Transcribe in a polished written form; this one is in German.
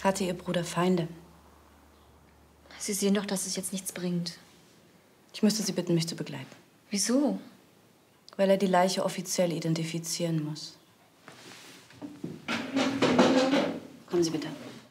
Hatte Ihr Bruder Feinde? Sie sehen doch, dass es jetzt nichts bringt. Ich müsste Sie bitten, mich zu begleiten. Wieso? Weil er die Leiche offiziell identifizieren muss. Kommen Sie bitte.